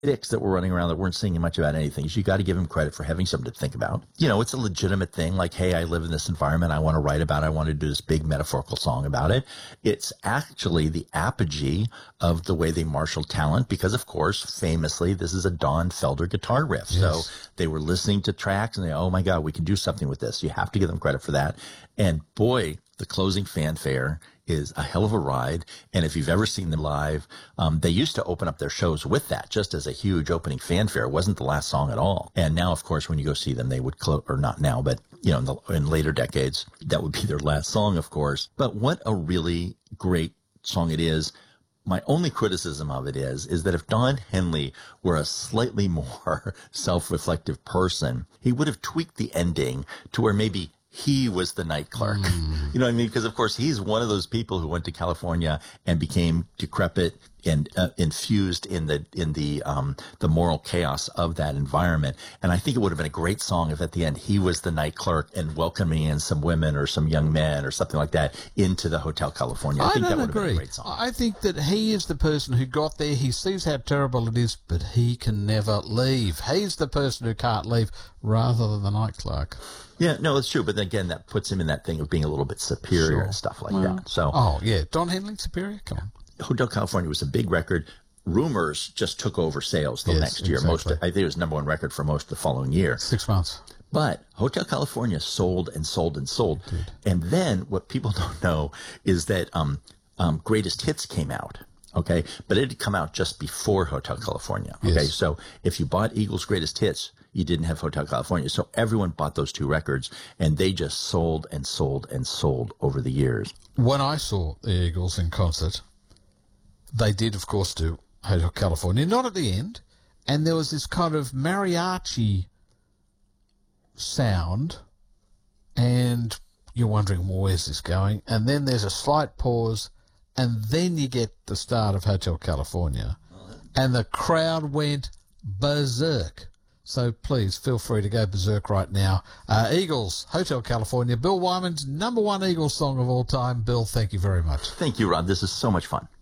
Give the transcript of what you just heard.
dicks that were running around that weren't singing much about anything. You got to give them credit for having something to think about. You know, it's a legitimate thing. Like, hey, I live in this environment. I want to write about it. I want to do this big metaphorical song about it. It's actually the apogee of the way they marshal talent because, of course, famously, this is a Don Felder guitar riff. Yes. So they were listening to tracks and they, oh my God, we can do something with this. You have to give them credit for that. And boy, the closing fanfare is a hell of a ride. And if you've ever seen them live, they used to open up their shows with that just as a huge opening fanfare. It wasn't the last song at all. And now, of course, when you go see them, they would close, or not now, but you know, in later decades, that would be their last song, of course. But what a really great song it is. My only criticism of it is that if Don Henley were a slightly more self-reflective person, he would have tweaked the ending to where maybe he was the night clerk. You know what I mean? Because, of course, he's one of those people who went to California and became decrepit and infused in the moral chaos of that environment. And I think it would have been a great song if at the end he was the night clerk and welcoming in some women or some young men or something like that into the Hotel California. I think that would have been a great song. I think that he is the person who got there. He sees how terrible it is, but he can never leave. He's the person who can't leave rather than the night clerk. Yeah, no, it's true. But then again, that puts him in that thing of being a little bit superior and stuff like that. So, oh, yeah. Don Henley, superior? Come on. Hotel California was a big record. Rumors just took over sales the next year. Exactly. I think it was #1 record for most of the following year. 6 months. But Hotel California sold and sold and sold. And then what people don't know is that Greatest Hits came out. Okay. But it had come out just before Hotel California. Okay. Yes. So if you bought Eagles' Greatest Hits, you didn't have Hotel California. So everyone bought those two records and they just sold and sold and sold over the years. When I saw the Eagles in concert, they did, of course, do Hotel California, not at the end. And there was this kind of mariachi sound. And you're wondering, well, where's this going? And then there's a slight pause. And then you get the start of Hotel California. And the crowd went berserk. So please feel free to go berserk right now. Eagles, Hotel California, Bill Wyman's #1 Eagles song of all time. Bill, thank you very much. Thank you, Rod. This is so much fun.